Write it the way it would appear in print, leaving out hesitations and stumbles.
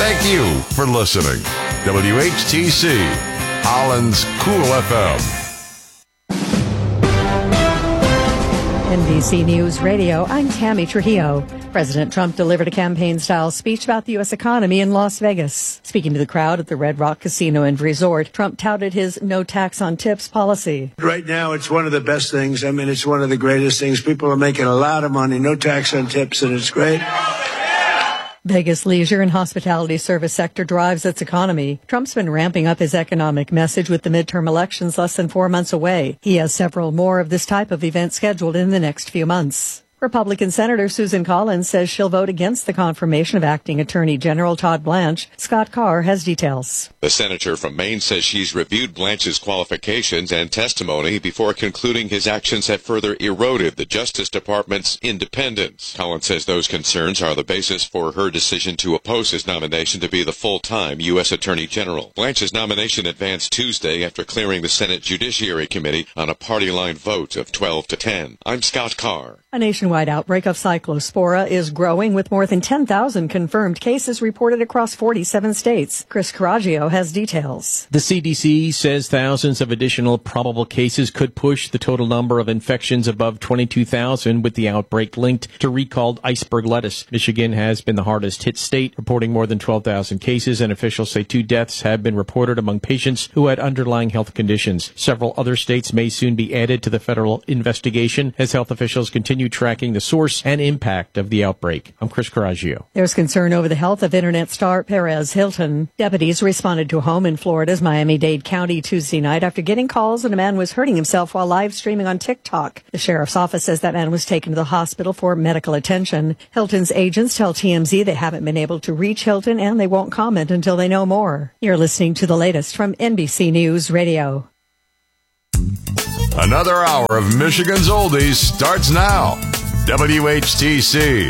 Thank you for listening. WHTC, Holland's Cool FM. NBC News Radio, I'm Tammy Trujillo. President Trump delivered a campaign-style speech about the U.S. economy in Las Vegas. Speaking to the crowd at the Red Rock Casino and Resort, Trump touted his no tax on tips policy. Right now, it's one of the best things. I mean, it's one of the greatest things. People are making a lot of money, no tax on tips, and it's great. Vegas leisure and hospitality service sector drives its economy. Trump's been ramping up his economic message with the midterm elections less than 4 months away. He has several more of this type of event scheduled in the next few months. Republican Senator Susan Collins says she'll vote against the confirmation of Acting Attorney General Todd Blanche. Scott Carr has details. The senator from Maine says she's reviewed Blanche's qualifications and testimony before concluding his actions have further eroded the Justice Department's independence. Collins says those concerns are the basis for her decision to oppose his nomination to be the full-time U.S. Attorney General. Blanche's nomination advanced Tuesday after clearing the Senate Judiciary Committee on a party-line vote of 12-10. I'm Scott Carr. A nationwide outbreak of cyclospora is growing with more than 10,000 confirmed cases reported across 47 states. Chris Coraggio has details. The CDC says thousands of additional probable cases could push the total number of infections above 22,000, with the outbreak linked to recalled iceberg lettuce. Michigan has been the hardest hit state, reporting more than 12,000 cases, and officials say 2 deaths have been reported among patients who had underlying health conditions. Several other states may soon be added to the federal investigation as health officials continue tracking the source and impact of the outbreak. I'm Chris Coraggio. There's concern over the health of internet star Perez Hilton. Deputies responded to a home in Florida's Miami-Dade County Tuesday night after getting calls that a man was hurting himself while live streaming on TikTok. The sheriff's office says that man was taken to the hospital for medical attention. Hilton's agents tell TMZ they haven't been able to reach Hilton and they won't comment until they know more. You're listening to the latest from NBC News Radio. Another hour of Michigan's Oldies starts now. WHTC,